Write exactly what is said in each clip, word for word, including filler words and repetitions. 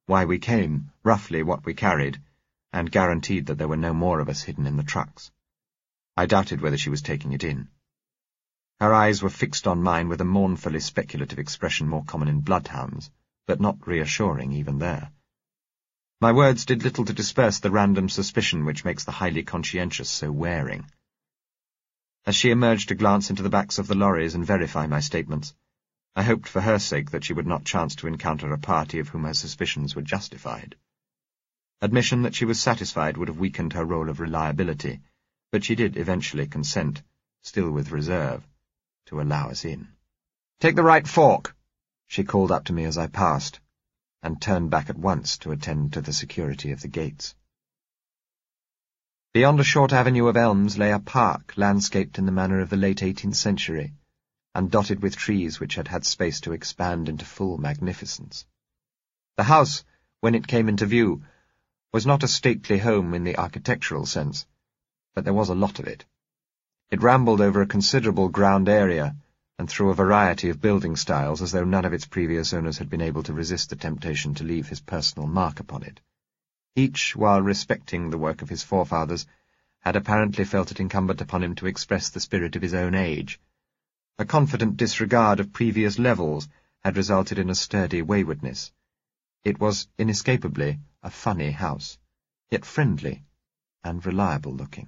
why we came, roughly what we carried, and guaranteed that there were no more of us hidden in the trucks. I doubted whether she was taking it in. Her eyes were fixed on mine with a mournfully speculative expression more common in bloodhounds, but not reassuring even there. My words did little to disperse the random suspicion which makes the highly conscientious so wearing. As she emerged to glance into the backs of the lorries and verify my statements, I hoped for her sake that she would not chance to encounter a party of whom her suspicions were justified. Admission that she was satisfied would have weakened her role of reliability, but she did eventually consent, still with reserve, to allow us in. "Take the right fork," she called up to me as I passed, and turned back at once to attend to the security of the gates. Beyond a short avenue of elms lay a park landscaped in the manner of the late eighteenth century, and dotted with trees which had had space to expand into full magnificence. The house, when it came into view, was not a stately home in the architectural sense, but there was a lot of it. It rambled over a considerable ground area, and through a variety of building styles, as though none of its previous owners had been able to resist the temptation to leave his personal mark upon it. Each, while respecting the work of his forefathers, had apparently felt it incumbent upon him to express the spirit of his own age. A confident disregard of previous levels had resulted in a sturdy waywardness. It was inescapably a funny house, yet friendly and reliable-looking.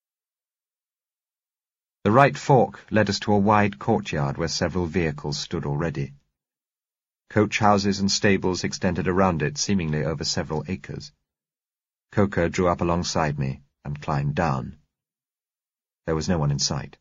The right fork led us to a wide courtyard where several vehicles stood already. Coach houses and stables extended around it, seemingly over several acres. Coker drew up alongside me and climbed down. There was no one in sight.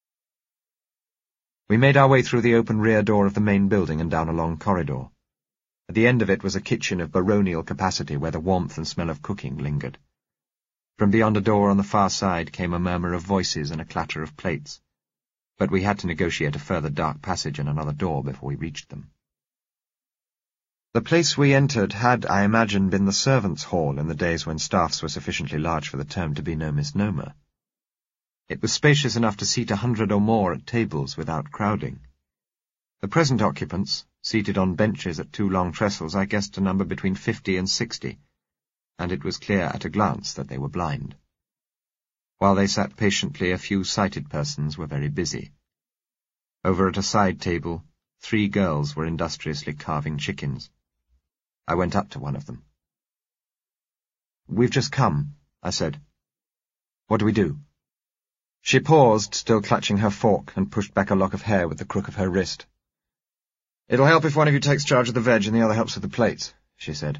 We made our way through the open rear door of the main building and down a long corridor. At the end of it was a kitchen of baronial capacity where the warmth and smell of cooking lingered. From beyond a door on the far side came a murmur of voices and a clatter of plates, but we had to negotiate a further dark passage and another door before we reached them. The place we entered had, I imagine, been the servants' hall in the days when staffs were sufficiently large for the term to be no misnomer. It was spacious enough to seat a hundred or more at tables without crowding. The present occupants, seated on benches at two long trestles, I guessed to number between fifty and sixty, and it was clear at a glance that they were blind. While they sat patiently, a few sighted persons were very busy. Over at a side table, three girls were industriously carving chickens. I went up to one of them. "We've just come," I said. "What do we do?" She paused, still clutching her fork, and pushed back a lock of hair with the crook of her wrist. "It'll help if one of you takes charge of the veg and the other helps with the plates," she said.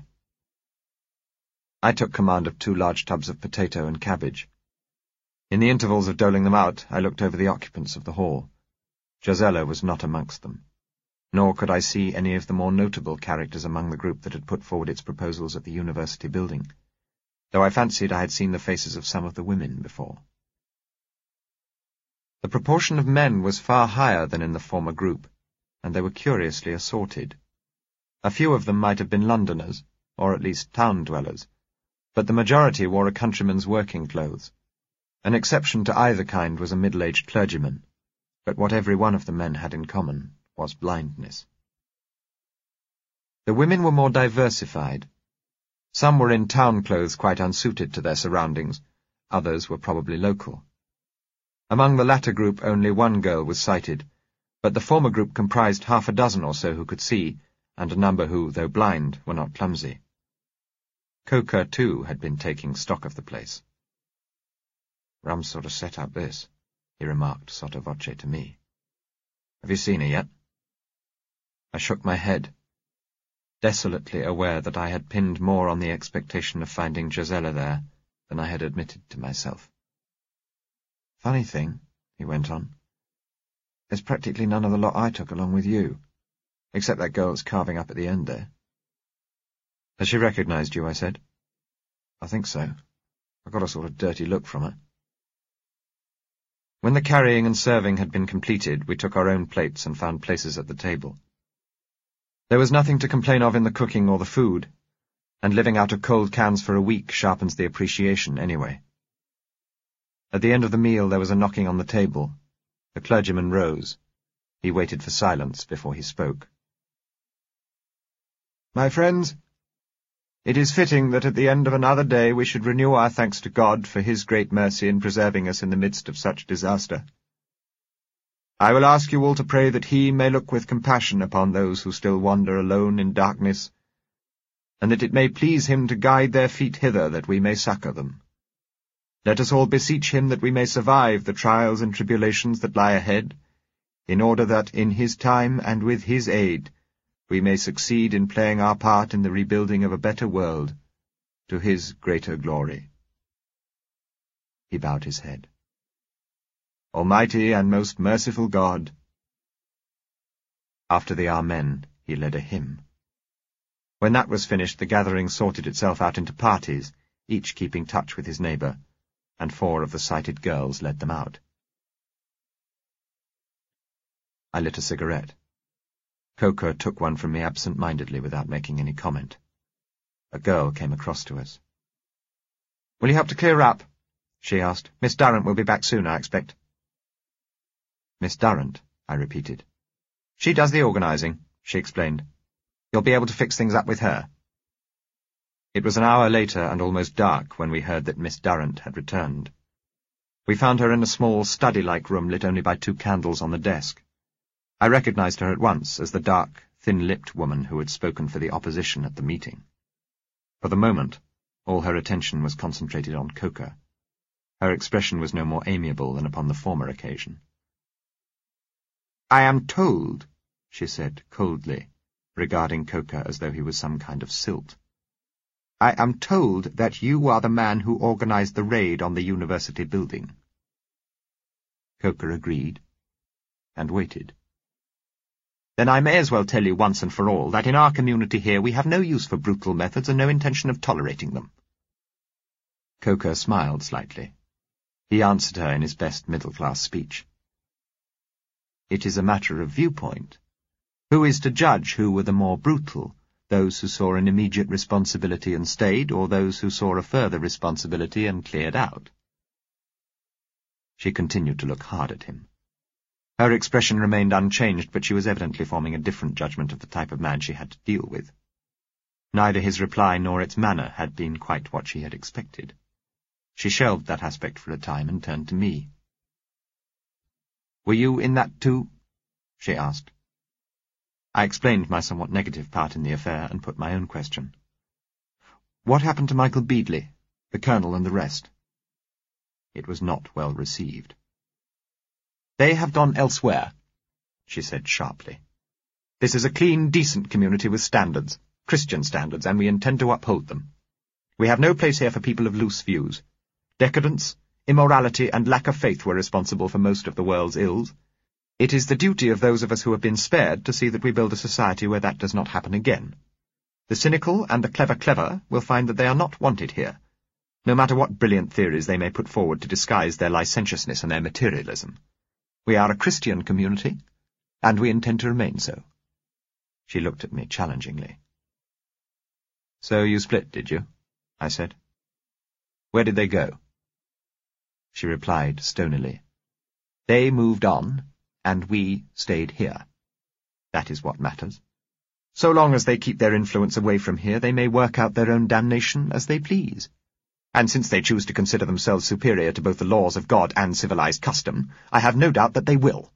I took command of two large tubs of potato and cabbage. In the intervals of doling them out, I looked over the occupants of the hall. Josella was not amongst them, nor could I see any of the more notable characters among the group that had put forward its proposals at the university building, though I fancied I had seen the faces of some of the women before. The proportion of men was far higher than in the former group, and they were curiously assorted. A few of them might have been Londoners, or at least town-dwellers, but the majority wore a countryman's working clothes. An exception to either kind was a middle-aged clergyman, but what every one of the men had in common was blindness. The women were more diversified. Some were in town clothes quite unsuited to their surroundings, others were probably local. Among the latter group only one girl was sighted, but the former group comprised half a dozen or so who could see, and a number who, though blind, were not clumsy. Coker, too, had been taking stock of the place. "Rum sort of set up, this," he remarked sotto voce to me. "Have you seen her yet?" I shook my head, desolately aware that I had pinned more on the expectation of finding Josella there than I had admitted to myself. "Funny thing," he went on, "there's practically none of the lot I took along with you, except that girl that's carving up at the end there." "Has she recognized you?" I said. "I think so. I got a sort of dirty look from her." When the carrying and serving had been completed, we took our own plates and found places at the table. There was nothing to complain of in the cooking or the food, and living out of cold cans for a week sharpens the appreciation anyway. At the end of the meal there was a knocking on the table. The clergyman rose. He waited for silence before he spoke. "My friends, It is fitting that at the end of another day we should renew our thanks to God for his great mercy in preserving us in the midst of such disaster. I will ask you all to pray that he may look with compassion upon those who still wander alone in darkness, and that it may please him to guide their feet hither that we may succour them. Let us all beseech him that we may survive the trials and tribulations that lie ahead, in order that in his time and with his aid we may succeed in playing our part in the rebuilding of a better world, to his greater glory. He bowed his head. Almighty and most merciful God. After the Amen, he led a hymn. When that was finished, the gathering sorted itself out into parties, each keeping touch with his neighbour, and four of the sighted girls led them out. I lit a cigarette. Coker took one from me absent-mindedly without making any comment. A girl came across to us. "Will you help to clear up?" she asked. "Miss Durrant will be back soon, I expect." "Miss Durrant," I repeated. "She does the organising," she explained. "You'll be able to fix things up with her." It was an hour later and almost dark when we heard that Miss Durrant had returned. We found her in a small study-like room lit only by two candles on the desk. I recognized her at once as the dark, thin-lipped woman who had spoken for the opposition at the meeting. For the moment, all her attention was concentrated on Coker. Her expression was no more amiable than upon the former occasion. "I am told," she said coldly, regarding Coker as though he was some kind of silt. "I am told that you are the man who organized the raid on the university building." Coker agreed, and waited. "Then I may as well tell you once and for all that in our community here we have no use for brutal methods and no intention of tolerating them." Coker smiled slightly. He answered her in his best middle-class speech. "It is a matter of viewpoint. Who is to judge who were the more brutal, those who saw an immediate responsibility and stayed, or those who saw a further responsibility and cleared out?" She continued to look hard at him. Her expression remained unchanged, but she was evidently forming a different judgment of the type of man she had to deal with. Neither his reply nor its manner had been quite what she had expected. She shelved that aspect for a time and turned to me. "Were you in that too?" she asked. I explained my somewhat negative part in the affair and put my own question. "What happened to Michael Beadley, the colonel and the rest?" It was not well received. "They have gone elsewhere," she said sharply. "This is a clean, decent community with standards, Christian standards, and we intend to uphold them. We have no place here for people of loose views. Decadence, immorality, and lack of faith were responsible for most of the world's ills. It is the duty of those of us who have been spared to see that we build a society where that does not happen again. The cynical and the clever-clever will find that they are not wanted here, no matter what brilliant theories they may put forward to disguise their licentiousness and their materialism. We are a Christian community, and we intend to remain so." She looked at me challengingly. "So you split, did you?" I said. "Where did they go?" She replied stonily. "They moved on, and we stayed here. That is what matters. So long as they keep their influence away from here, they may work out their own damnation as they please. And since they choose to consider themselves superior to both the laws of God and civilized custom, I have no doubt that they will."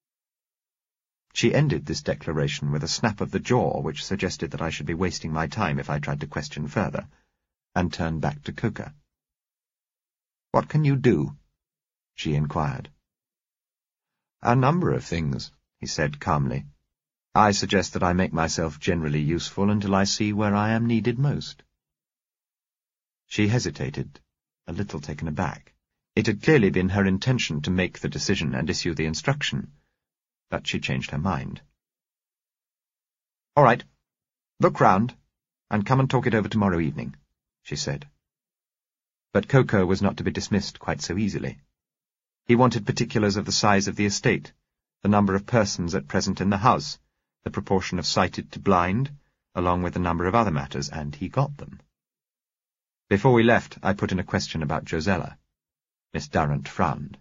She ended this declaration with a snap of the jaw which suggested that I should be wasting my time if I tried to question further, and turned back to Coker. "What can you do?" she inquired. "A number of things," he said calmly. "I suggest that I make myself generally useful until I see where I am needed most." She hesitated, a little taken aback. It had clearly been her intention to make the decision and issue the instruction, but she changed her mind. "All right. Look round, and come and talk it over tomorrow evening," she said. But Coker was not to be dismissed quite so easily. He wanted particulars of the size of the estate, the number of persons at present in the house, the proportion of sighted to blind, along with a number of other matters, and he got them. Before we left, I put in a question about Josella. Miss Durrant frowned.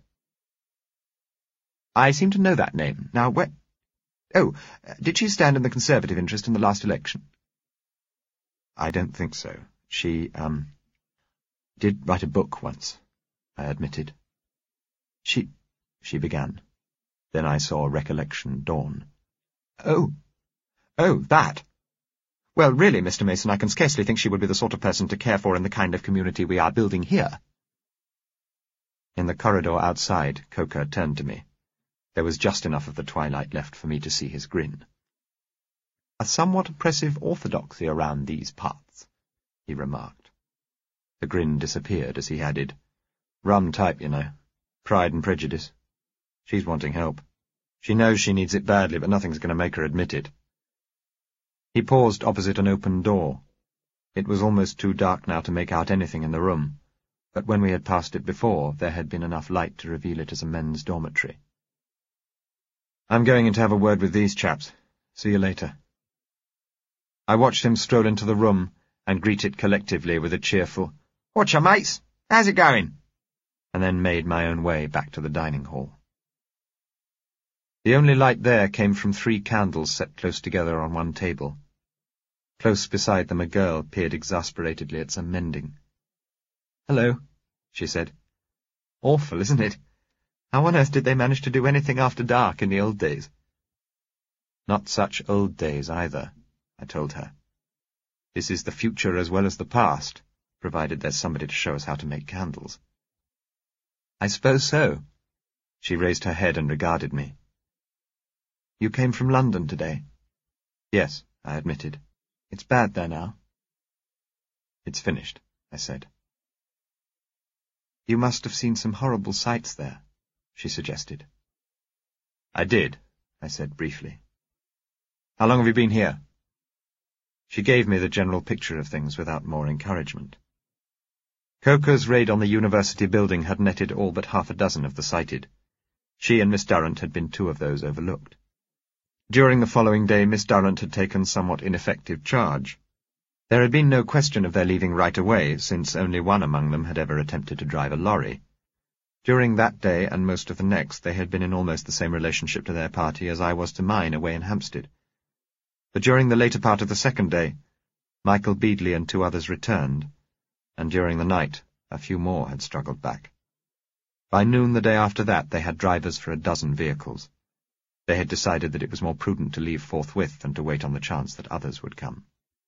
"I seem to know that name. Now, where— Oh, did she stand in the Conservative interest in the last election?" I don't think so. She, um, did write a book once, I admitted. She, she began. Then I saw recollection dawn. Oh, oh, that. Well, really, Mister Mason, I can scarcely think she would be the sort of person to care for in the kind of community we are building here. In the corridor outside, Coker turned to me. There was just enough of the twilight left for me to see his grin. A somewhat oppressive orthodoxy around these parts, he remarked. The grin disappeared as he added, Rum type, you know. Pride and Prejudice. She's wanting help. She knows she needs it badly, but nothing's going to make her admit it. He paused opposite an open door. It was almost too dark now to make out anything in the room, but when we had passed it before, there had been enough light to reveal it as a men's dormitory. I'm going in to have a word with these chaps. See you later. I watched him stroll into the room and greet it collectively with a cheerful, Whatcha, mates? How's it going? And then made my own way back to the dining hall. The only light there came from three candles set close together on one table. Close beside them a girl peered exasperatedly at some mending. Hello, she said. Awful, isn't it? How on earth did they manage to do anything after dark in the old days? Not such old days either, I told her. This is the future as well as the past, provided there's somebody to show us how to make candles. I suppose so. She raised her head and regarded me. You came from London today? Yes, I admitted. It's bad there now. It's finished, I said. You must have seen some horrible sights there, she suggested. I did, I said briefly. How long have you been here? She gave me the general picture of things without more encouragement. Coker's raid on the university building had netted all but half a dozen of the sighted. She and Miss Durrant had been two of those overlooked. During the following day, Miss Durrant had taken somewhat ineffective charge. There had been no question of their leaving right away, since only one among them had ever attempted to drive a lorry. During that day and most of the next, they had been in almost the same relationship to their party as I was to mine away in Hampstead. But during the later part of the second day, Michael Beadley and two others returned, and during the night a few more had struggled back. By noon the day after that they had drivers for a dozen vehicles. They had decided that it was more prudent to leave forthwith than to wait on the chance that others would come.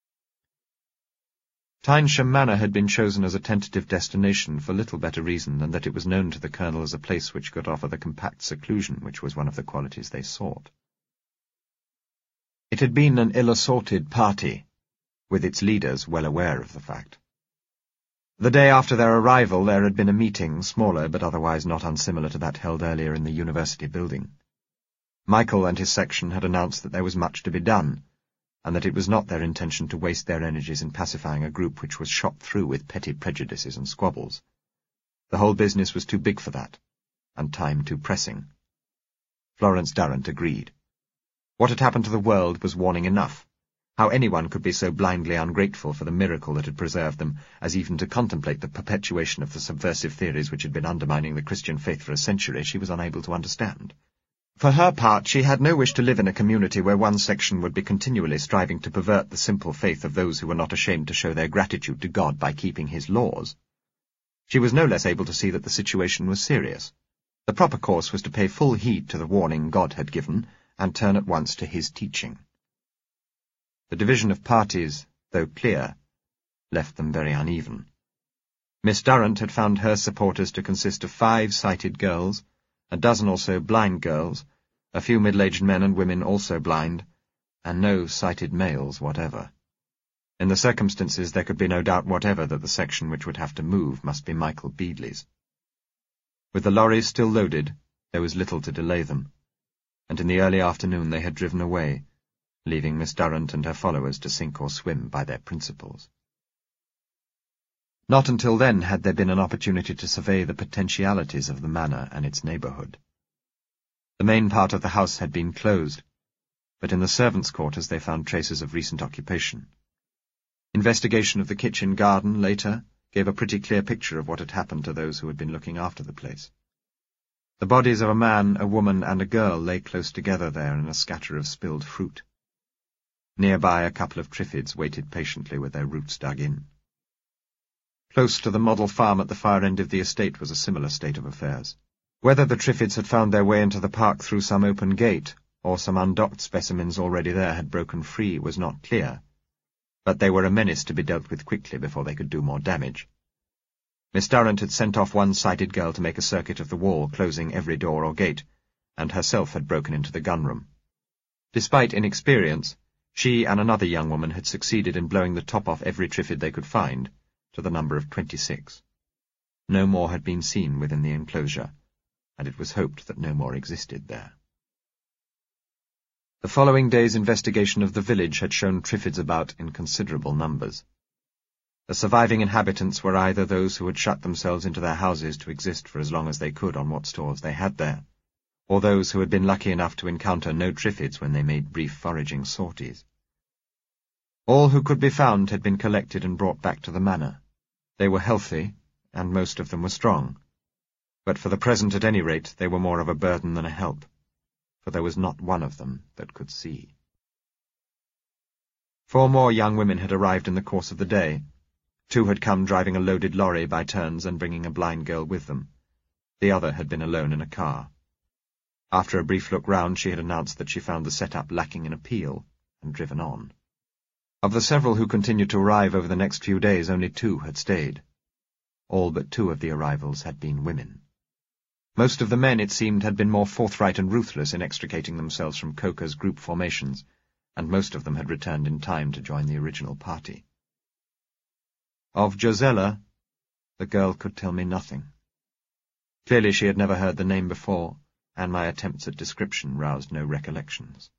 Tynesham Manor had been chosen as a tentative destination for little better reason than that it was known to the Colonel as a place which could offer the compact seclusion which was one of the qualities they sought. It had been an ill-assorted party, with its leaders well aware of the fact. The day after their arrival there had been a meeting, smaller but otherwise not unsimilar to that held earlier in the university building. Michael and his section had announced that there was much to be done, and that it was not their intention to waste their energies in pacifying a group which was shot through with petty prejudices and squabbles. The whole business was too big for that, and time too pressing. Florence Durrant agreed. What had happened to the world was warning enough. How anyone could be so blindly ungrateful for the miracle that had preserved them, as even to contemplate the perpetuation of the subversive theories which had been undermining the Christian faith for a century, she was unable to understand. For her part, she had no wish to live in a community where one section would be continually striving to pervert the simple faith of those who were not ashamed to show their gratitude to God by keeping his laws. She was no less able to see that the situation was serious. The proper course was to pay full heed to the warning God had given, and turn at once to his teaching. The division of parties, though clear, left them very uneven. Miss Durrant had found her supporters to consist of five sighted girls, a dozen or so blind girls, a few middle-aged men and women also blind, and no sighted males whatever. In the circumstances there could be no doubt whatever that the section which would have to move must be Michael Beadley's. With the lorries still loaded, there was little to delay them, and in the early afternoon they had driven away, leaving Miss Durrant and her followers to sink or swim by their principles. Not until then had there been an opportunity to survey the potentialities of the manor and its neighbourhood. The main part of the house had been closed, but in the servants' quarters they found traces of recent occupation. Investigation of the kitchen garden later gave a pretty clear picture of what had happened to those who had been looking after the place. The bodies of a man, a woman, and a girl lay close together there in a scatter of spilled fruit. Nearby, a couple of Triffids waited patiently with their roots dug in. Close to the model farm at the far end of the estate was a similar state of affairs. Whether the Triffids had found their way into the park through some open gate, or some undocked specimens already there had broken free, was not clear, but they were a menace to be dealt with quickly before they could do more damage. Miss Durrant had sent off one sighted girl to make a circuit of the wall, closing every door or gate, and herself had broken into the gun-room. Despite inexperience, she and another young woman had succeeded in blowing the top off every Triffid they could find, to the number of twenty-six. No more had been seen within the enclosure, and it was hoped that no more existed there. The following day's investigation of the village had shown Triffids about in considerable numbers. The surviving inhabitants were either those who had shut themselves into their houses to exist for as long as they could on what stores they had there, or those who had been lucky enough to encounter no Triffids when they made brief foraging sorties. All who could be found had been collected and brought back to the manor. They were healthy, and most of them were strong, but for the present at any rate they were more of a burden than a help, for there was not one of them that could see. Four more young women had arrived in the course of the day. Two had come driving a loaded lorry by turns and bringing a blind girl with them. The other had been alone in a car. After a brief look round, she had announced that she found the set-up lacking in appeal, and driven on. Of the several who continued to arrive over the next few days, only two had stayed. All but two of the arrivals had been women. Most of the men, it seemed, had been more forthright and ruthless in extricating themselves from Coker's group formations, and most of them had returned in time to join the original party. Of Josella, the girl could tell me nothing. Clearly she had never heard the name before, and my attempts at description roused no recollections.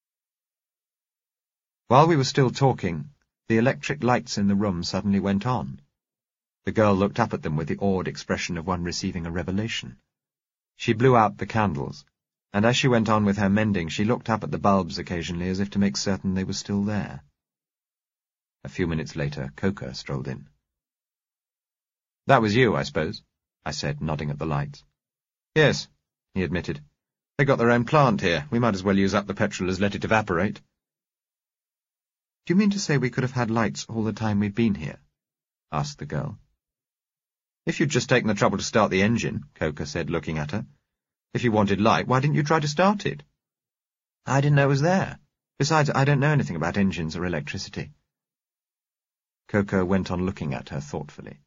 While we were still talking, the electric lights in the room suddenly went on. The girl looked up at them with the awed expression of one receiving a revelation. She blew out the candles, and as she went on with her mending, she looked up at the bulbs occasionally as if to make certain they were still there. A few minutes later, Coker strolled in. "That was you, I suppose?" I said, nodding at the lights. "Yes," he admitted. "They got their own plant here. We might as well use up the petrol as let it evaporate." "Do you mean to say we could have had lights all the time we've been here?" asked the girl. "If you'd just taken the trouble to start the engine," Coker said, looking at her. "If you wanted light, why didn't you try to start it?" "I didn't know it was there. Besides, I don't know anything about engines or electricity." Coker went on looking at her thoughtfully.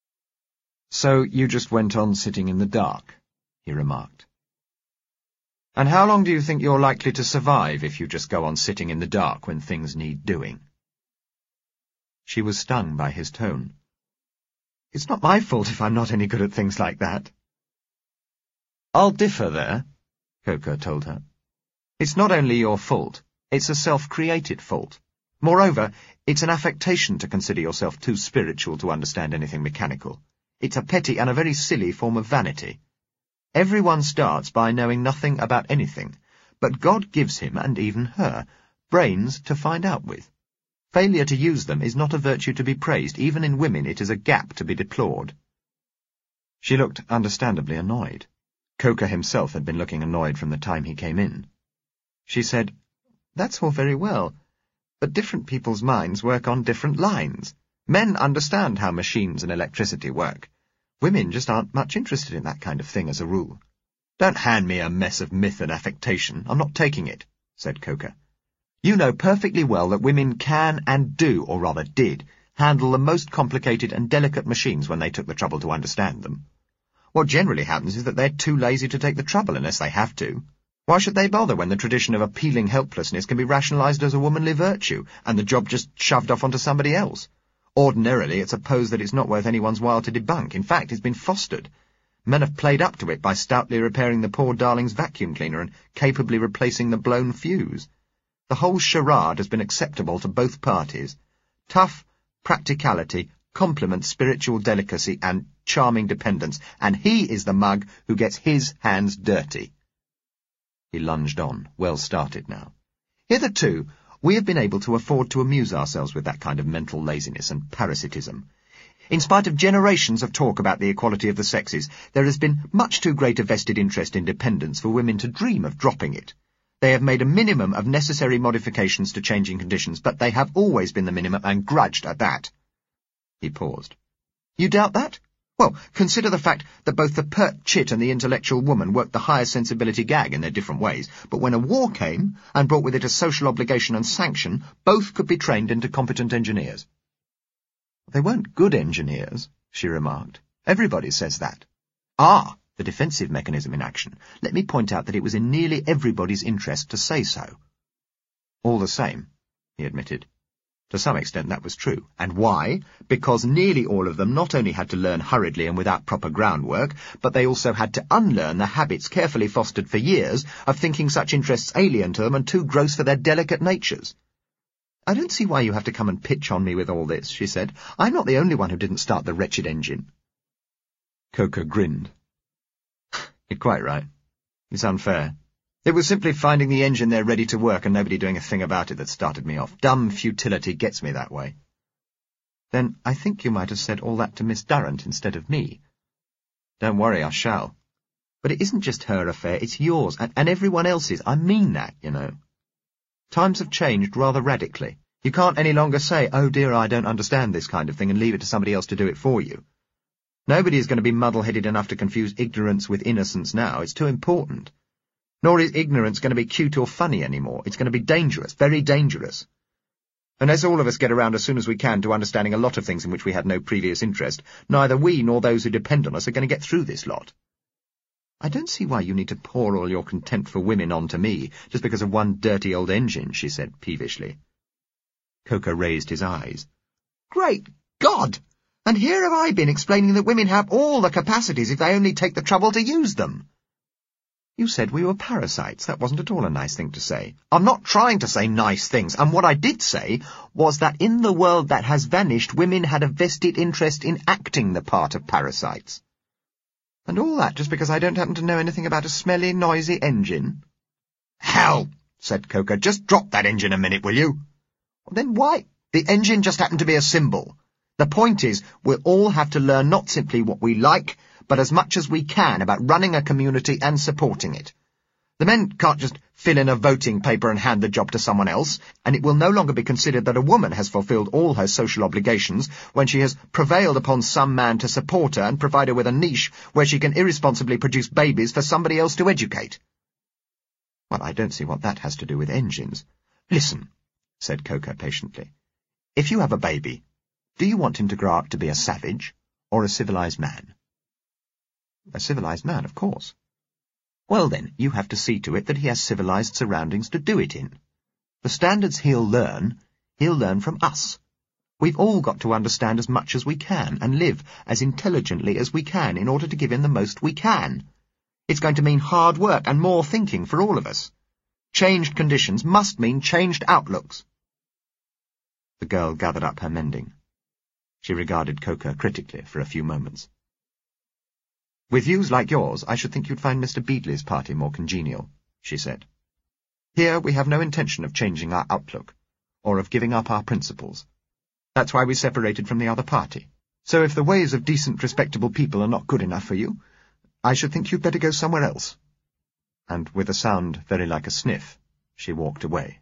"So you just went on sitting in the dark," he remarked. "And how long do you think you're likely to survive if you just go on sitting in the dark when things need doing?" She was stung by his tone. "It's not my fault if I'm not any good at things like that." "I'll differ there," Coker told her. "It's not only your fault, it's a self-created fault. Moreover, it's an affectation to consider yourself too spiritual to understand anything mechanical. It's a petty and a very silly form of vanity. Everyone starts by knowing nothing about anything, but God gives him, and even her, brains to find out with. Failure to use them is not a virtue to be praised. Even in women it is a gap to be deplored." She looked understandably annoyed. Coker himself had been looking annoyed from the time he came in. She said, "That's all very well, but different people's minds work on different lines. Men understand how machines and electricity work. Women just aren't much interested in that kind of thing as a rule." "Don't hand me a mess of myth and affectation. I'm not taking it," said Coker. "You know perfectly well that women can and do, or rather did, handle the most complicated and delicate machines when they took the trouble to understand them. What generally happens is that they're too lazy to take the trouble unless they have to. Why should they bother when the tradition of appealing helplessness can be rationalized as a womanly virtue, and the job just shoved off onto somebody else? Ordinarily, it's a pose that it's not worth anyone's while to debunk. In fact, it's been fostered. Men have played up to it by stoutly repairing the poor darling's vacuum cleaner and capably replacing the blown fuse. The whole charade has been acceptable to both parties. Tough practicality complements spiritual delicacy and charming dependence, and he is the mug who gets his hands dirty." He lunged on, well started now. "Hitherto, we have been able to afford to amuse ourselves with that kind of mental laziness and parasitism. In spite of generations of talk about the equality of the sexes, there has been much too great a vested interest in dependence for women to dream of dropping it. They have made a minimum of necessary modifications to changing conditions, but they have always been the minimum and grudged at that. He paused. You doubt that? Well, consider the fact that both the pert chit and the intellectual woman worked the higher sensibility gag in their different ways, but when a war came, and brought with it a social obligation and sanction, both could be trained into competent engineers. They weren't good engineers, she remarked. Everybody says that. Ah, the defensive mechanism in action. Let me point out that it was in nearly everybody's interest to say so. All the same, he admitted. To some extent that was true. And why? Because nearly all of them not only had to learn hurriedly and without proper groundwork, but they also had to unlearn the habits carefully fostered for years of thinking such interests alien to them and too gross for their delicate natures. I don't see why you have to come and pitch on me with all this, she said. I'm not the only one who didn't start the wretched engine. Coker grinned. You're quite right. It's unfair. It was simply finding the engine there ready to work and nobody doing a thing about it that started me off. Dumb futility gets me that way. Then I think you might have said all that to Miss Durrant instead of me. Don't worry, I shall. But it isn't just her affair, it's yours, and, and everyone else's. I mean that, you know. Times have changed rather radically. You can't any longer say, oh dear, I don't understand this kind of thing, and leave it to somebody else to do it for you. Nobody is going to be muddle-headed enough to confuse ignorance with innocence now. It's too important. Nor is ignorance going to be cute or funny anymore. It's going to be dangerous, very dangerous. Unless all of us get around as soon as we can to understanding a lot of things in which we had no previous interest, neither we nor those who depend on us are going to get through this lot. I don't see why you need to pour all your contempt for women onto me, just because of one dirty old engine, she said peevishly. Coker raised his eyes. Great God! And here have I been explaining that women have all the capacities if they only take the trouble to use them. You said we were parasites. That wasn't at all a nice thing to say. I'm not trying to say nice things, and what I did say was that in the world that has vanished, women had a vested interest in acting the part of parasites. And all that just because I don't happen to know anything about a smelly, noisy engine? Hell, said Coker, just drop that engine a minute, will you? Well, then why? The engine just happened to be a symbol. The point is, we'll all have to learn not simply what we like, but as much as we can about running a community and supporting it. The men can't just fill in a voting paper and hand the job to someone else, and it will no longer be considered that a woman has fulfilled all her social obligations when she has prevailed upon some man to support her and provide her with a niche where she can irresponsibly produce babies for somebody else to educate. Well, I don't see what that has to do with engines. Listen, said Coker patiently. If you have a baby, do you want him to grow up to be a savage or a civilized man? A civilized man, of course. Well then, you have to see to it that he has civilized surroundings to do it in. The standards he'll learn, he'll learn from us. We've all got to understand as much as we can and live as intelligently as we can in order to give him the most we can. It's going to mean hard work and more thinking for all of us. Changed conditions must mean changed outlooks. The girl gathered up her mending. She regarded Coker critically for a few moments. With views like yours, I should think you'd find Mister Beadley's party more congenial, she said. Here we have no intention of changing our outlook, or of giving up our principles. That's why we separated from the other party. So if the ways of decent, respectable people are not good enough for you, I should think you'd better go somewhere else. And with a sound very like a sniff, she walked away.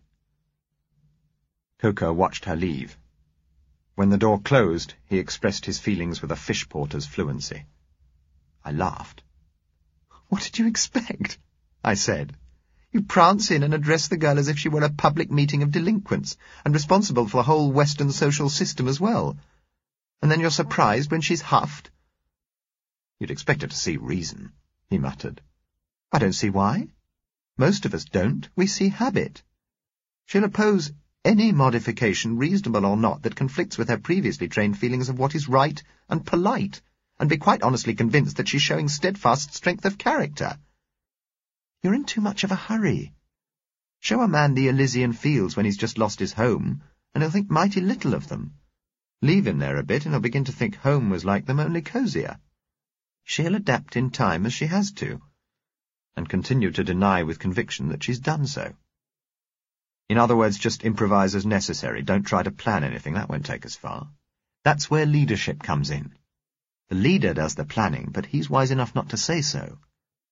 Coker watched her leave. When the door closed, he expressed his feelings with a fish porter's fluency. I laughed. What did you expect? I said. You prance in and address the girl as if she were a public meeting of delinquents, and responsible for the whole Western social system as well. And then you're surprised when she's huffed. You'd expect her to see reason, he muttered. I don't see why. Most of us don't. We see habit. She'll oppose any modification, reasonable or not, that conflicts with her previously trained feelings of what is right and polite, and be quite honestly convinced that she's showing steadfast strength of character. You're in too much of a hurry. Show a man the Elysian fields when he's just lost his home, and he'll think mighty little of them. Leave him there a bit, and he'll begin to think home was like them, only cosier. She'll adapt in time as she has to, and continue to deny with conviction that she's done so. In other words, just improvise as necessary. Don't try to plan anything. That won't take us far. That's where leadership comes in. The leader does the planning, but he's wise enough not to say so.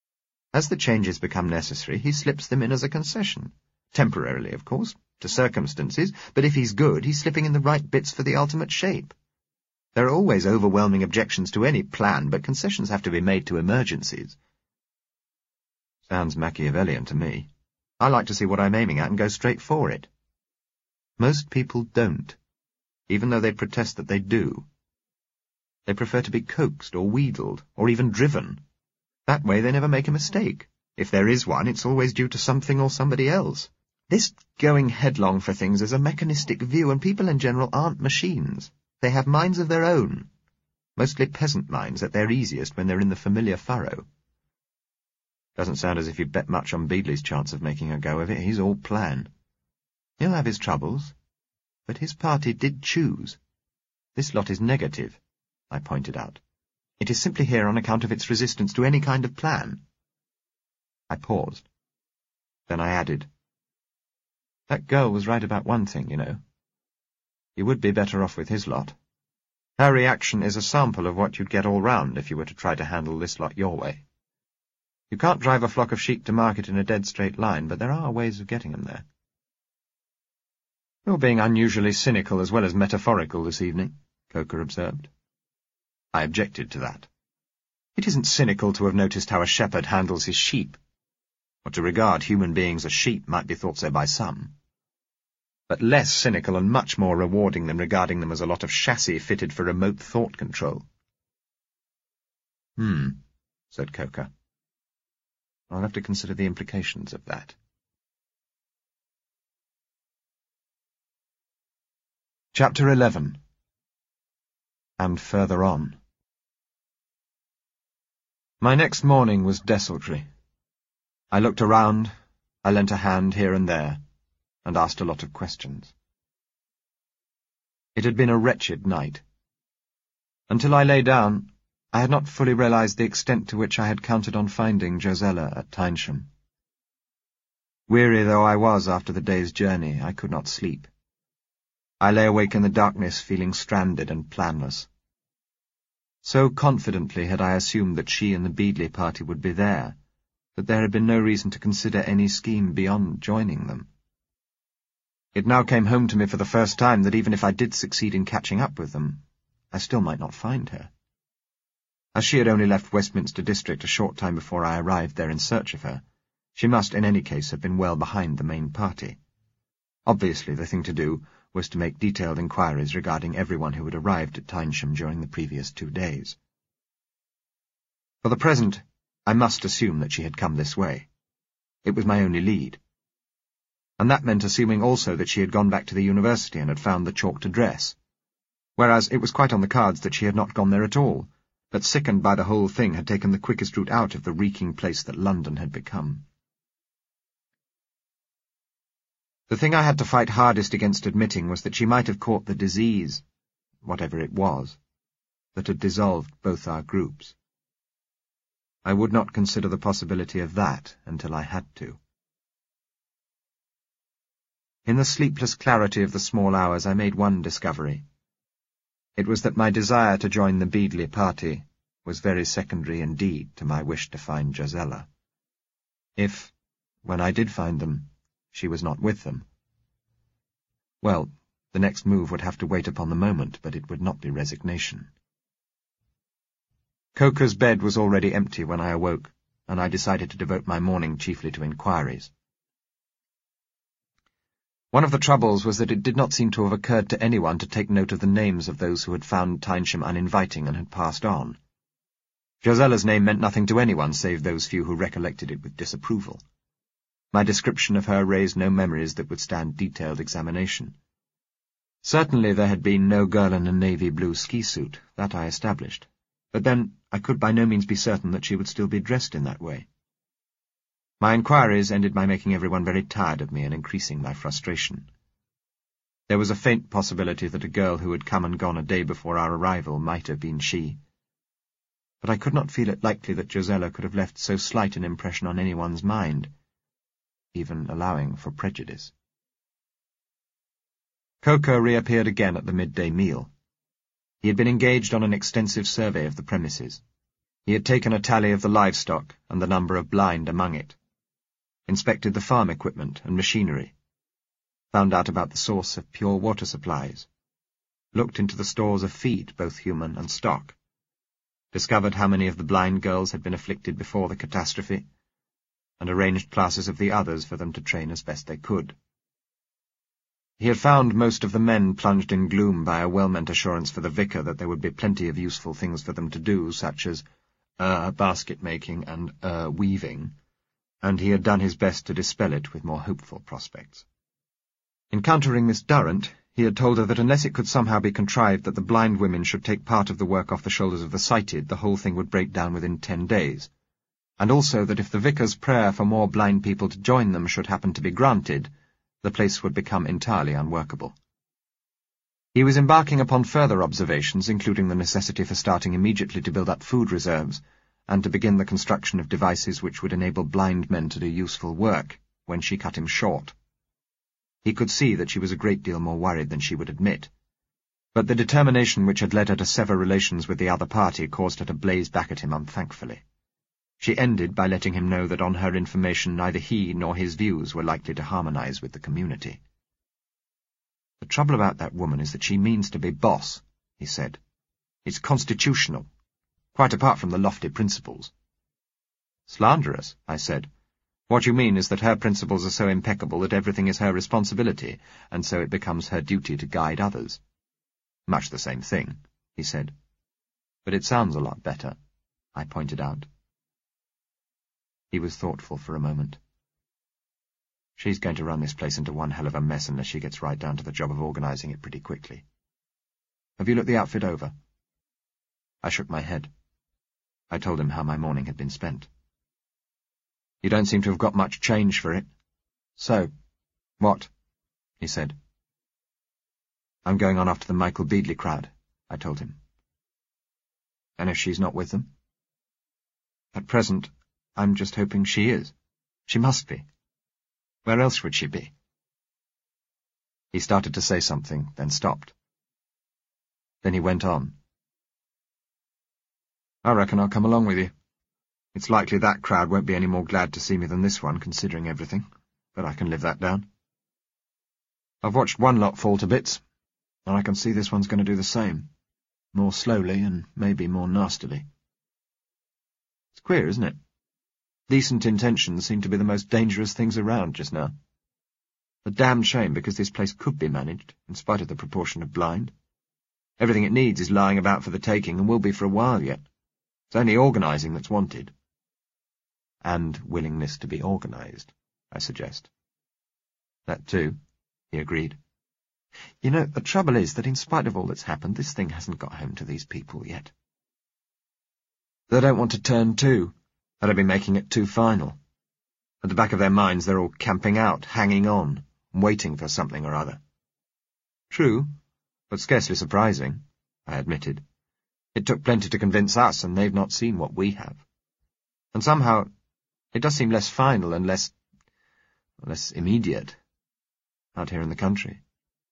As the changes become necessary, he slips them in as a concession. Temporarily, of course, to circumstances, but if he's good, he's slipping in the right bits for the ultimate shape. There are always overwhelming objections to any plan, but concessions have to be made to emergencies. Sounds Machiavellian to me. I like to see what I'm aiming at and go straight for it. Most people don't, even though they protest that they do. They prefer to be coaxed or wheedled, or even driven. That way they never make a mistake. If there is one, it's always due to something or somebody else. This going headlong for things is a mechanistic view, and people in general aren't machines. They have minds of their own, mostly peasant minds at their easiest when they're in the familiar furrow. Doesn't sound as if you bet much on Beadley's chance of making a go of it. He's all plan. He'll have his troubles, but his party did choose. This lot is negative, I pointed out. It is simply here on account of its resistance to any kind of plan. I paused. Then I added, That girl was right about one thing, you know. You would be better off with his lot. Her reaction is a sample of what you'd get all round if you were to try to handle this lot your way. You can't drive a flock of sheep to market in a dead straight line, but there are ways of getting them there. You're being unusually cynical as well as metaphorical this evening, Coker observed. I objected to that. It isn't cynical to have noticed how a shepherd handles his sheep, or to regard human beings as sheep might be thought so by some, but less cynical and much more rewarding than regarding them as a lot of chassis fitted for remote thought control. Hmm, said Coker. I'll have to consider the implications of that. Chapter eleven. And further on. My next morning was desultory. I looked around, I lent a hand here and there, and asked a lot of questions. It had been a wretched night. Until I lay down, I had not fully realized the extent to which I had counted on finding Josella at Tynesham. Weary though I was after the day's journey, I could not sleep. I lay awake in the darkness, feeling stranded and planless. So confidently had I assumed that she and the Beadley party would be there, that there had been no reason to consider any scheme beyond joining them. It now came home to me for the first time that even if I did succeed in catching up with them, I still might not find her. As she had only left Westminster District a short time before I arrived there in search of her, she must in any case have been well behind the main party. Obviously the thing to do was to make detailed inquiries regarding everyone who had arrived at Tynesham during the previous two days. For the present, I must assume that she had come this way. It was my only lead. And that meant assuming also that she had gone back to the university and had found the chalked address, whereas it was quite on the cards that she had not gone there at all, but sickened by the whole thing had taken the quickest route out of the reeking place that London had become. The thing I had to fight hardest against admitting was that she might have caught the disease, whatever it was, that had dissolved both our groups. I would not consider the possibility of that until I had to. In the sleepless clarity of the small hours I made one discovery. It was that my desire to join the Beadley party was very secondary indeed to my wish to find Josella. If, when I did find them, she was not with them, well, the next move would have to wait upon the moment, but it would not be resignation. Coker's bed was already empty when I awoke, and I decided to devote my morning chiefly to inquiries. One of the troubles was that it did not seem to have occurred to anyone to take note of the names of those who had found Tynesham uninviting and had passed on. Josella's name meant nothing to anyone save those few who recollected it with disapproval. My description of her raised no memories that would stand detailed examination. Certainly there had been no girl in a navy blue ski suit, that I established, but then I could by no means be certain that she would still be dressed in that way. My inquiries ended by making everyone very tired of me and increasing my frustration. There was a faint possibility that a girl who had come and gone a day before our arrival might have been she, but I could not feel it likely that Josella could have left so slight an impression on anyone's mind, even allowing for prejudice. Coker reappeared again at the midday meal. He had been engaged on an extensive survey of the premises. He had taken a tally of the livestock and the number of blind among it, inspected the farm equipment and machinery, found out about the source of pure water supplies, looked into the stores of feed, both human and stock, discovered how many of the blind girls had been afflicted before the catastrophe, and arranged classes of the others for them to train as best they could. He had found most of the men plunged in gloom by a well-meant assurance for the vicar that there would be plenty of useful things for them to do, such as, uh, basket-making and, uh, weaving, and he had done his best to dispel it with more hopeful prospects. Encountering Miss Durrant, he had told her that unless it could somehow be contrived that the blind women should take part of the work off the shoulders of the sighted, the whole thing would break down within ten days, and also that if the vicar's prayer for more blind people to join them should happen to be granted, the place would become entirely unworkable. He was embarking upon further observations, including the necessity for starting immediately to build up food reserves, and to begin the construction of devices which would enable blind men to do useful work, when she cut him short. He could see that she was a great deal more worried than she would admit, but the determination which had led her to sever relations with the other party caused her to blaze back at him unthankfully. She ended by letting him know that on her information neither he nor his views were likely to harmonize with the community. "The trouble about that woman is that she means to be boss," he said. "It's constitutional, quite apart from the lofty principles." "Slanderous," I said. "What you mean is that her principles are so impeccable that everything is her responsibility, and so it becomes her duty to guide others." "Much the same thing," he said. "But it sounds a lot better," I pointed out. He was thoughtful for a moment. "She's going to run this place into one hell of a mess unless she gets right down to the job of organizing it pretty quickly. Have you looked the outfit over?" I shook my head. I told him how my morning had been spent. "You don't seem to have got much change for it." "So, what?" he said. "I'm going on after the Michael Beadley crowd," I told him. "And if she's not with them?" "At present, I'm just hoping she is. She must be. Where else would she be?" He started to say something, then stopped. Then he went on. "I reckon I'll come along with you. It's likely that crowd won't be any more glad to see me than this one, considering everything, but I can live that down. I've watched one lot fall to bits, and I can see this one's going to do the same, more slowly and maybe more nastily. It's queer, isn't it? Decent intentions seem to be the most dangerous things around just now. A damned shame, because this place could be managed, in spite of the proportion of blind. Everything it needs is lying about for the taking, and will be for a while yet. It's only organising that's wanted." "And willingness to be organised, I suggest." "That too," he agreed. "You know, the trouble is that in spite of all that's happened, this thing hasn't got home to these people yet. They don't want to turn to. That'd be making it too final. At the back of their minds they're all camping out, hanging on, waiting for something or other." "True, but scarcely surprising," I admitted. "It took plenty to convince us, and they've not seen what we have. And somehow it does seem less final and less... less immediate out here in the country."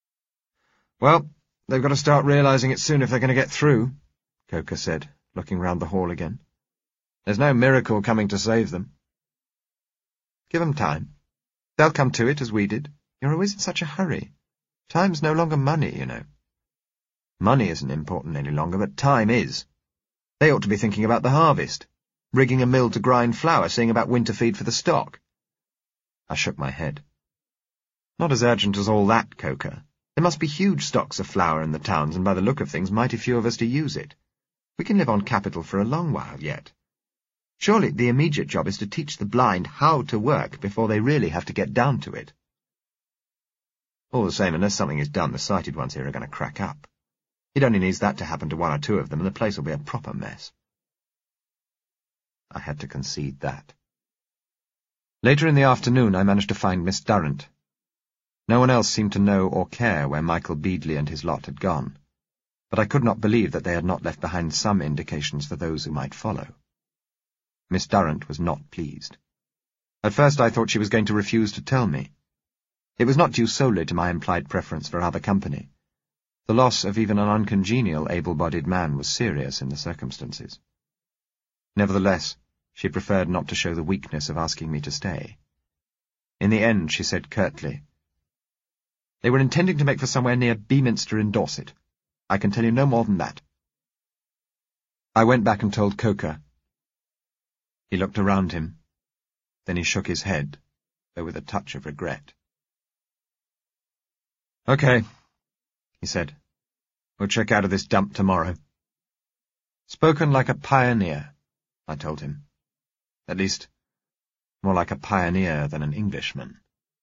"Well, they've got to start realizing it soon if they're going to get through," Coker said, looking round the hall again. "There's no miracle coming to save them." "Give them time. They'll come to it as we did. You're always in such a hurry. Time's no longer money, you know." "Money isn't important any longer, but time is. They ought to be thinking about the harvest, rigging a mill to grind flour, seeing about winter feed for the stock." I shook my head. "Not as urgent as all that, Coker. There must be huge stocks of flour in the towns, and by the look of things, mighty few of us to use it. We can live on capital for a long while yet. Surely the immediate job is to teach the blind how to work before they really have to get down to it." "All the same, unless something is done, the sighted ones here are going to crack up. It only needs that to happen to one or two of them, and the place will be a proper mess." I had to concede that. Later in the afternoon I managed to find Miss Durrant. No one else seemed to know or care where Michael Beadley and his lot had gone, but I could not believe that they had not left behind some indications for those who might follow. Miss Durrant was not pleased. At first I thought she was going to refuse to tell me. It was not due solely to my implied preference for other company. The loss of even an uncongenial, able-bodied man was serious in the circumstances. Nevertheless, she preferred not to show the weakness of asking me to stay. In the end, she said curtly, "They were intending to make for somewhere near Beaminster in Dorset. I can tell you no more than that." I went back and told Coker. He looked around him. Then he shook his head, though with a touch of regret. "Okay," he said. "We'll check out of this dump tomorrow." "Spoken like a pioneer," I told him. "At least, more like a pioneer than an Englishman."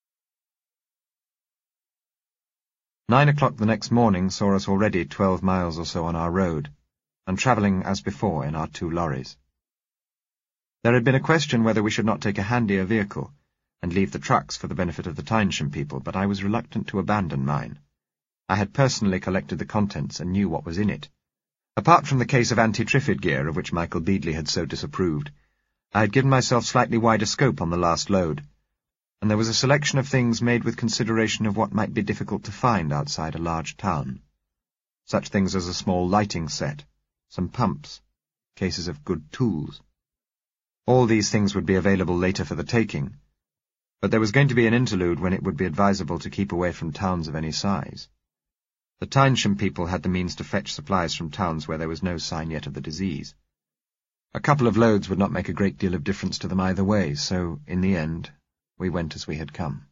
Nine o'clock the next morning saw us already twelve miles or so on our road, and travelling as before in our two lorries. There had been a question whether we should not take a handier vehicle and leave the trucks for the benefit of the Tynesham people, but I was reluctant to abandon mine. I had personally collected the contents and knew what was in it. Apart from the case of anti-Triffid gear, of which Michael Beadley had so disapproved, I had given myself slightly wider scope on the last load, and there was a selection of things made with consideration of what might be difficult to find outside a large town. Such things as a small lighting set, some pumps, cases of good tools. All these things would be available later for the taking, but there was going to be an interlude when it would be advisable to keep away from towns of any size. The Tynesham people had the means to fetch supplies from towns where there was no sign yet of the disease. A couple of loads would not make a great deal of difference to them either way, so, in the end, we went as we had come.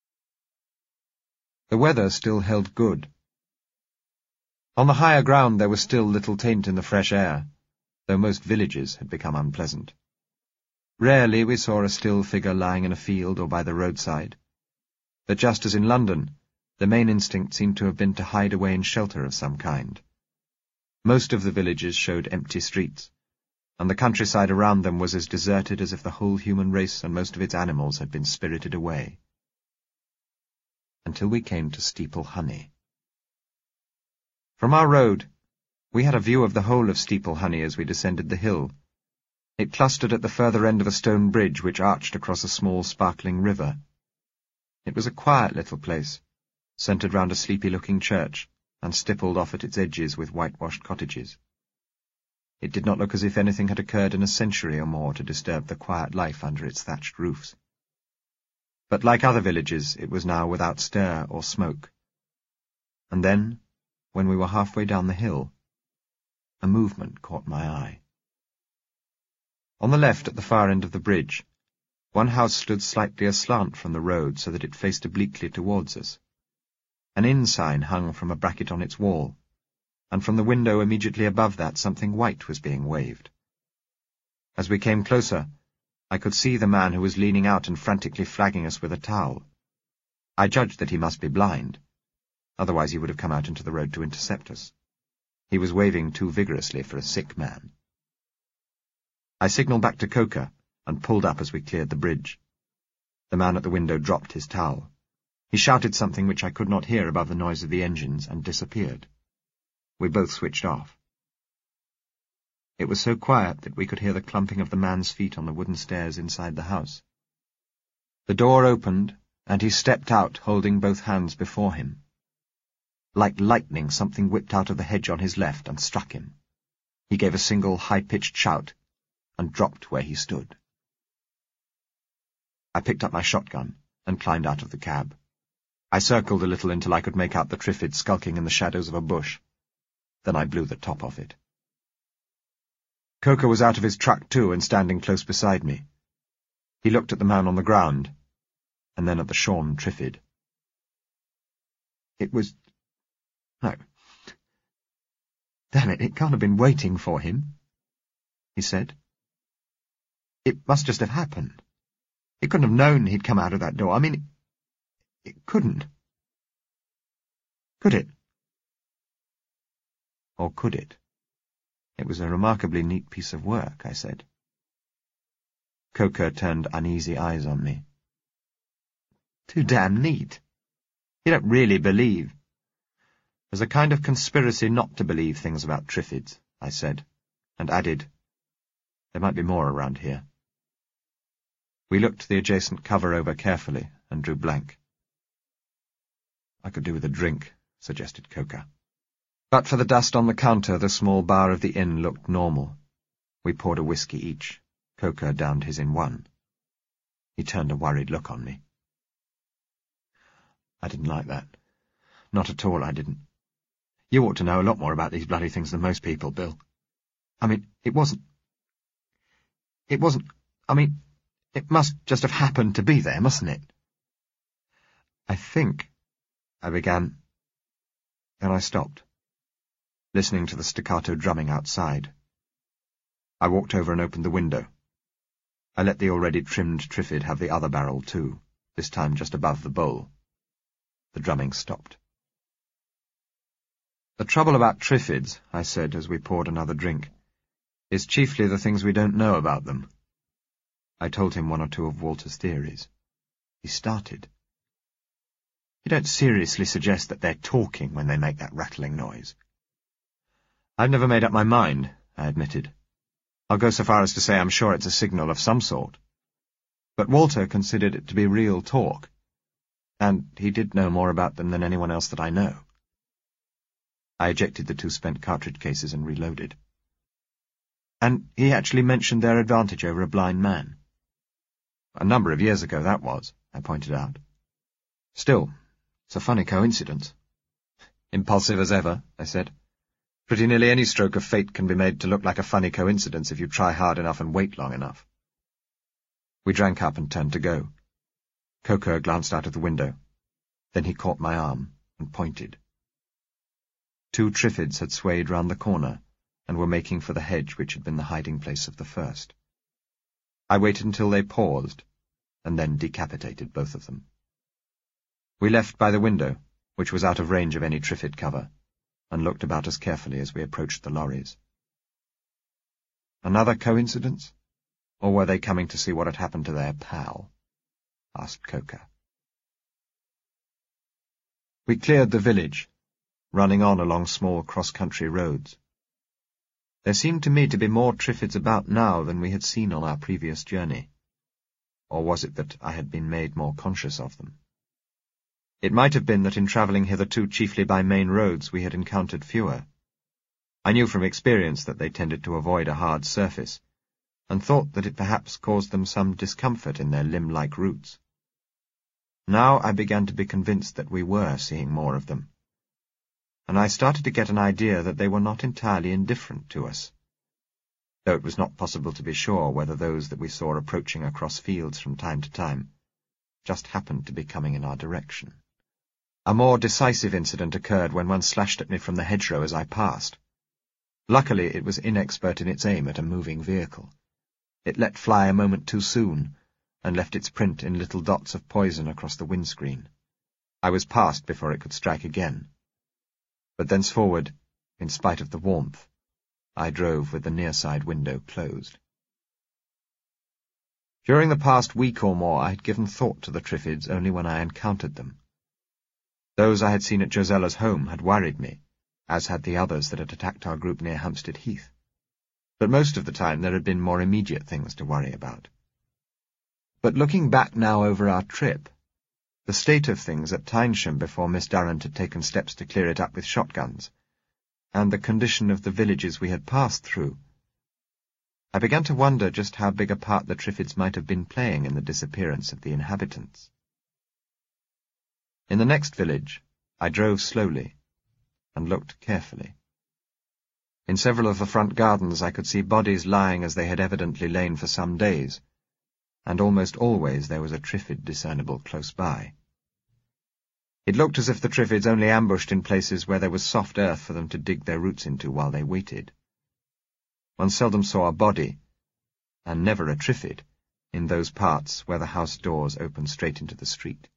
The weather still held good. On the higher ground there was still little taint in the fresh air, though most villages had become unpleasant. Rarely we saw a still figure lying in a field or by the roadside, but just as in London, the main instinct seemed to have been to hide away in shelter of some kind. Most of the villages showed empty streets, and the countryside around them was as deserted as if the whole human race and most of its animals had been spirited away. Until we came to Steeple Honey. From our road, we had a view of the whole of Steeple Honey as we descended the hill. It clustered at the further end of a stone bridge which arched across a small sparkling river. It was a quiet little place, centred round a sleepy-looking church, and stippled off at its edges with whitewashed cottages. It did not look as if anything had occurred in a century or more to disturb the quiet life under its thatched roofs. But like other villages, it was now without stir or smoke. And then, when we were halfway down the hill, a movement caught my eye. On the left, at the far end of the bridge, one house stood slightly aslant from the road so that it faced obliquely towards us. An inn sign hung from a bracket on its wall, and from the window immediately above that something white was being waved. As we came closer, I could see the man who was leaning out and frantically flagging us with a towel. I judged that he must be blind, otherwise he would have come out into the road to intercept us. He was waving too vigorously for a sick man. I signalled back to Coker, and pulled up as we cleared the bridge. The man at the window dropped his towel. He shouted something which I could not hear above the noise of the engines, and disappeared. We both switched off. It was so quiet that we could hear the clumping of the man's feet on the wooden stairs inside the house. The door opened, and he stepped out, holding both hands before him. Like lightning, something whipped out of the hedge on his left and struck him. He gave a single high-pitched shout, and dropped where he stood. I picked up my shotgun and climbed out of the cab. I circled a little until I could make out the Triffid skulking in the shadows of a bush. Then I blew the top off it. Coker was out of his truck too and standing close beside me. He looked at the man on the ground, and then at the shorn Triffid. It was... No. Damn it, it can't have been waiting for him, he said. It must just have happened. It couldn't have known he'd come out of that door. I mean, it, it couldn't. Could it? Or could it? It was a remarkably neat piece of work, I said. Coker turned uneasy eyes on me. Too damn neat. You don't really believe. There's a kind of conspiracy not to believe things about Triffids, I said, and added, there might be more around here. We looked the adjacent cover over carefully and drew blank. I could do with a drink, suggested Coker. But for the dust on the counter, the small bar of the inn looked normal. We poured a whisky each. Coker downed his in one. He turned a worried look on me. I didn't like that. Not at all, I didn't. You ought to know a lot more about these bloody things than most people, Bill. I mean, it wasn't... It wasn't... I mean, it must just have happened to be there, mustn't it? I think... I began... and I stopped, listening to the staccato drumming outside. I walked over and opened the window. I let the already trimmed Triffid have the other barrel too, this time just above the bowl. The drumming stopped. The trouble about Triffids, I said as we poured another drink, is chiefly the things we don't know about them. I told him one or two of Walter's theories. He started. You don't seriously suggest that they're talking when they make that rattling noise? I've never made up my mind, I admitted. I'll go so far as to say I'm sure it's a signal of some sort. But Walter considered it to be real talk, and he did know more about them than anyone else that I know. I ejected the two spent cartridge cases and reloaded. And he actually mentioned their advantage over a blind man. A number of years ago, that was, I pointed out. Still, it's a funny coincidence. Impulsive as ever, I said. Pretty nearly any stroke of fate can be made to look like a funny coincidence if you try hard enough and wait long enough. We drank up and turned to go. Coker glanced out of the window. Then he caught my arm and pointed. Two Triffids had swayed round the corner and were making for the hedge which had been the hiding place of the first. I waited until they paused, and then decapitated both of them. We left by the window, which was out of range of any Triffid cover, and looked about us carefully as we approached the lorries. Another coincidence? Or were they coming to see what had happened to their pal? Asked Coker. We cleared the village, running on along small cross-country roads. There seemed to me to be more Triffids about now than we had seen on our previous journey. Or was it that I had been made more conscious of them? It might have been that in travelling hitherto chiefly by main roads we had encountered fewer. I knew from experience that they tended to avoid a hard surface, and thought that it perhaps caused them some discomfort in their limb-like routes. Now I began to be convinced that we were seeing more of them, and I started to get an idea that they were not entirely indifferent to us, though it was not possible to be sure whether those that we saw approaching across fields from time to time just happened to be coming in our direction. A more decisive incident occurred when one slashed at me from the hedgerow as I passed. Luckily it was inexpert in its aim at a moving vehicle. It let fly a moment too soon, and left its print in little dots of poison across the windscreen. I was past before it could strike again. But thenceforward, in spite of the warmth, I drove with the near side window closed. During the past week or more I had given thought to the Triffids only when I encountered them. Those I had seen at Josella's home had worried me, as had the others that had attacked our group near Hampstead Heath. But most of the time there had been more immediate things to worry about. But looking back now over our trip, the state of things at Tynesham before Miss Durrant had taken steps to clear it up with shotguns, and the condition of the villages we had passed through, I began to wonder just how big a part the Triffids might have been playing in the disappearance of the inhabitants. In the next village, I drove slowly and looked carefully. In several of the front gardens I could see bodies lying as they had evidently lain for some days, and almost always there was a Triffid discernible close by. It looked as if the Triffids only ambushed in places where there was soft earth for them to dig their roots into while they waited. One seldom saw a body, and never a Triffid, in those parts where the house doors opened straight into the street.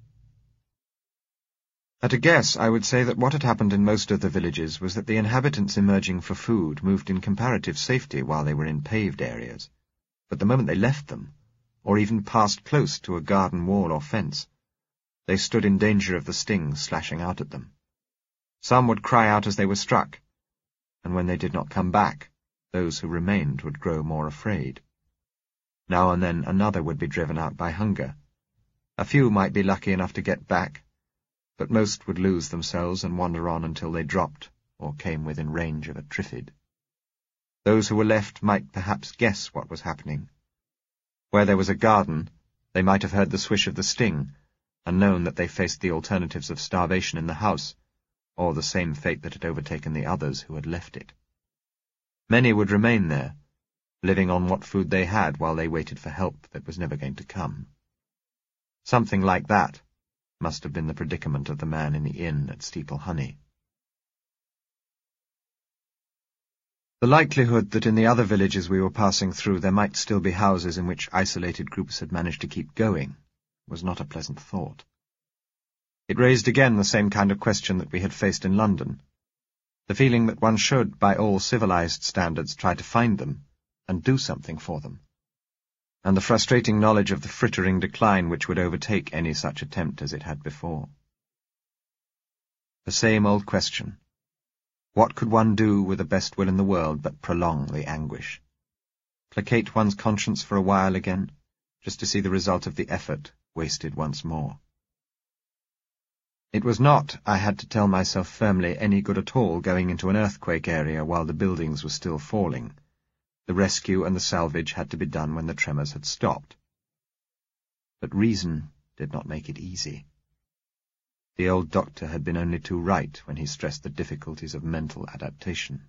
At a guess, I would say that what had happened in most of the villages was that the inhabitants emerging for food moved in comparative safety while they were in paved areas, but the moment they left them, or even passed close to a garden wall or fence, they stood in danger of the sting slashing out at them. Some would cry out as they were struck, and when they did not come back, those who remained would grow more afraid. Now and then another would be driven out by hunger. A few might be lucky enough to get back, but most would lose themselves and wander on until they dropped or came within range of a Triffid. Those who were left might perhaps guess what was happening. Where there was a garden, they might have heard the swish of the sting, and known that they faced the alternatives of starvation in the house, or the same fate that had overtaken the others who had left it. Many would remain there, living on what food they had while they waited for help that was never going to come. Something like that must have been the predicament of the man in the inn at Steeple Honey. The likelihood that in the other villages we were passing through there might still be houses in which isolated groups had managed to keep going was not a pleasant thought. It raised again the same kind of question that we had faced in London, the feeling that one should, by all civilized standards, try to find them and do something for them, and the frustrating knowledge of the frittering decline which would overtake any such attempt as it had before. The same old question. What could one do with the best will in the world but prolong the anguish? Placate one's conscience for a while again, just to see the result of the effort wasted once more. It was not, I had to tell myself firmly, any good at all going into an earthquake area while the buildings were still falling. The rescue and the salvage had to be done when the tremors had stopped. But reason did not make it easy. The old doctor had been only too right when he stressed the difficulties of mental adaptation.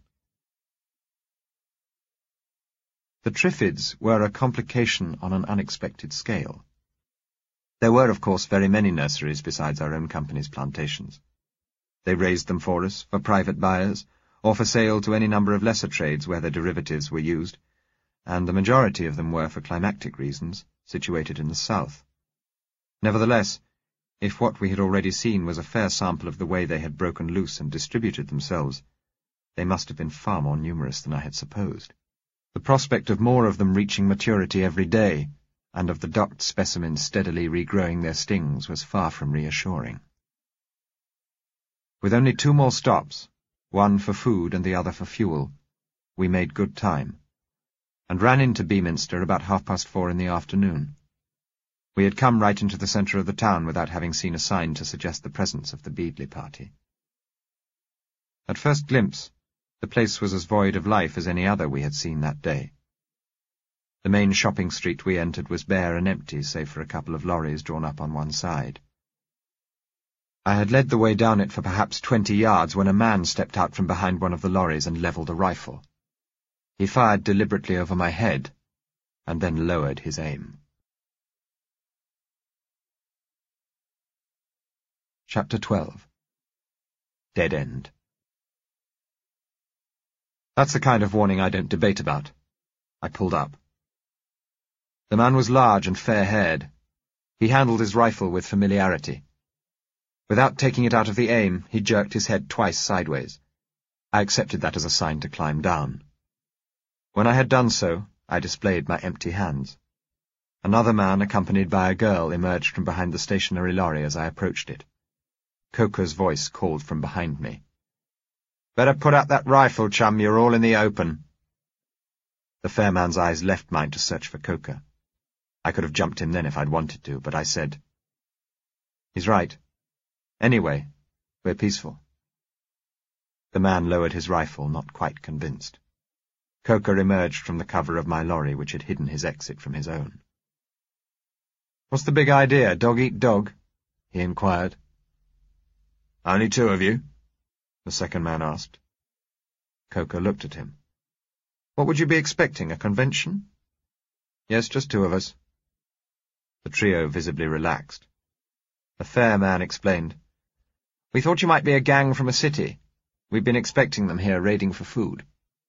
The Triffids were a complication on an unexpected scale. There were, of course, very many nurseries besides our own company's plantations. They raised them for us, for private buyers, or for sale to any number of lesser trades where their derivatives were used, and the majority of them were, for climactic reasons, situated in the south. Nevertheless, if what we had already seen was a fair sample of the way they had broken loose and distributed themselves, they must have been far more numerous than I had supposed. The prospect of more of them reaching maturity every day, and of the docked specimens steadily regrowing their stings, was far from reassuring. With only two more stops, one for food and the other for fuel, we made good time, and ran into Beaminster about half past four in the afternoon. We had come right into the centre of the town without having seen a sign to suggest the presence of the Beadley party. At first glimpse, the place was as void of life as any other we had seen that day. The main shopping street we entered was bare and empty, save for a couple of lorries drawn up on one side. I had led the way down it for perhaps twenty yards when a man stepped out from behind one of the lorries and levelled a rifle. He fired deliberately over my head, and then lowered his aim. Chapter twelve. Dead End. That's the kind of warning I don't debate about. I pulled up. The man was large and fair-haired. He handled his rifle with familiarity. Without taking it out of the aim, he jerked his head twice sideways. I accepted that as a sign to climb down. When I had done so, I displayed my empty hands. Another man, accompanied by a girl, emerged from behind the stationary lorry as I approached it. Coker's voice called from behind me. "Better put out that rifle, chum, you're all in the open." The fair man's eyes left mine to search for Coker. I could have jumped him then if I'd wanted to, but I said, "He's right. Anyway, we're peaceful." The man lowered his rifle, not quite convinced. Coker emerged from the cover of my lorry, which had hidden his exit from his own. "What's the big idea, dog eat dog?" he inquired. "Only two of you?" the second man asked. Coker looked at him. "What would you be expecting, a convention?" "Yes, just two of us." The trio visibly relaxed. The fair man explained, "We thought you might be a gang from a city. We've been expecting them here raiding for food."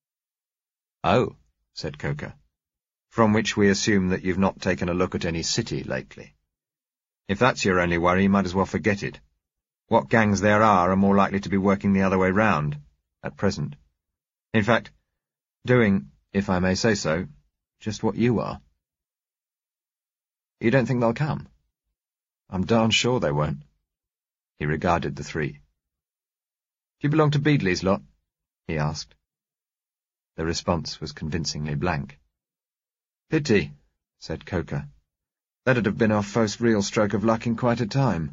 "Oh," said Coker, "from which we assume that you've not taken a look at any city lately. If that's your only worry, you might as well forget it. What gangs there are are more likely to be working the other way round, at present. In fact, doing, if I may say so, just what you are." "You don't think they'll come?" "I'm darn sure they won't." He regarded the three. "Do you belong to Beadley's lot?" he asked. The response was convincingly blank. "Pity," said Coker. "That'd have been our first real stroke of luck in quite a time."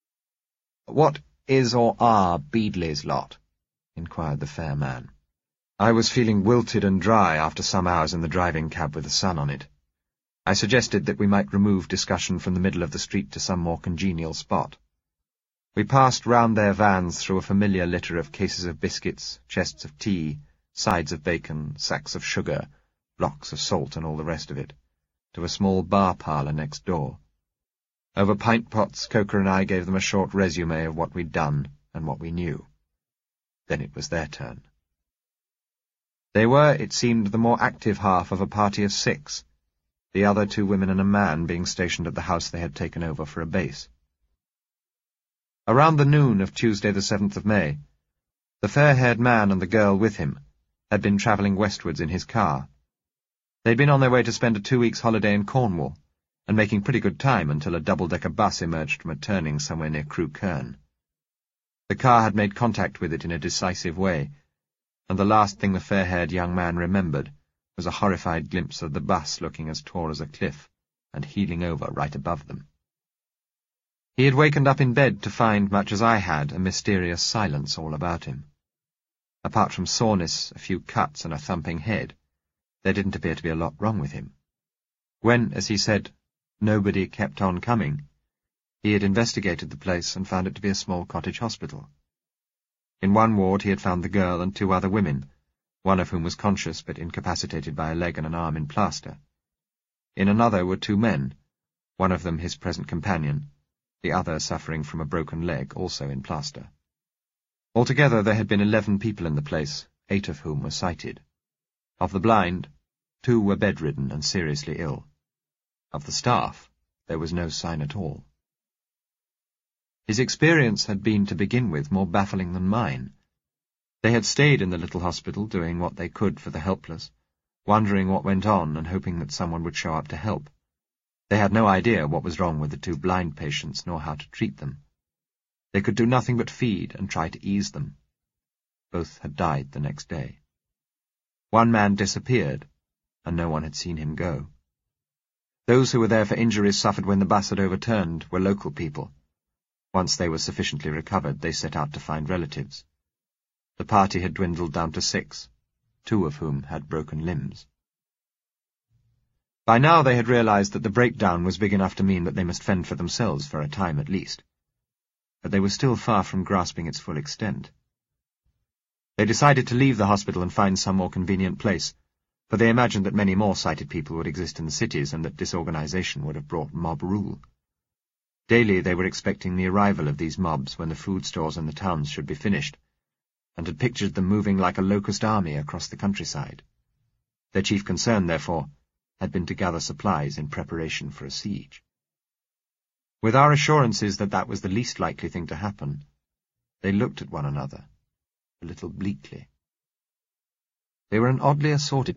"What is or are Beadley's lot?" inquired the fair man. I was feeling wilted and dry after some hours in the driving cab with the sun on it. I suggested that we might remove discussion from the middle of the street to some more congenial spot. We passed round their vans through a familiar litter of cases of biscuits, chests of tea, sides of bacon, sacks of sugar, blocks of salt and all the rest of it, to a small bar parlour next door. Over pint pots, Coker and I gave them a short resume of what we'd done and what we knew. Then it was their turn. They were, it seemed, the more active half of a party of six, the other two women and a man being stationed at the house they had taken over for a base. Around the noon of Tuesday the seventh of May, the fair-haired man and the girl with him had been travelling westwards in his car. They'd been on their way to spend a two weeks' holiday in Cornwall, and making pretty good time until a double-decker bus emerged from a turning somewhere near Crewe Kern. The car had made contact with it in a decisive way, and the last thing the fair-haired young man remembered was a horrified glimpse of the bus looking as tall as a cliff and heeling over right above them. He had wakened up in bed to find, much as I had, a mysterious silence all about him. Apart from soreness, a few cuts, and a thumping head, there didn't appear to be a lot wrong with him. When, as he said, nobody kept on coming, he had investigated the place and found it to be a small cottage hospital. In one ward he had found the girl and two other women, one of whom was conscious but incapacitated by a leg and an arm in plaster. In another were two men, one of them his present companion, the other suffering from a broken leg, also in plaster. Altogether there had been eleven people in the place, eight of whom were sighted. Of the blind, two were bedridden and seriously ill. Of the staff, there was no sign at all. His experience had been, to begin with, more baffling than mine. They had stayed in the little hospital, doing what they could for the helpless, wondering what went on and hoping that someone would show up to help. They had no idea what was wrong with the two blind patients, nor how to treat them. They could do nothing but feed and try to ease them. Both had died the next day. One man disappeared, and no one had seen him go. Those who were there for injuries suffered when the bus had overturned were local people. Once they were sufficiently recovered, they set out to find relatives. The party had dwindled down to six, two of whom had broken limbs. By now they had realized that the breakdown was big enough to mean that they must fend for themselves for a time at least. But they were still far from grasping its full extent. They decided to leave the hospital and find some more convenient place, for they imagined that many more sighted people would exist in the cities and that disorganization would have brought mob rule. Daily they were expecting the arrival of these mobs when the food stores in the towns should be finished, and had pictured them moving like a locust army across the countryside. Their chief concern, therefore, had been to gather supplies in preparation for a siege. With our assurances that that was the least likely thing to happen, they looked at one another, a little bleakly. They were an oddly assorted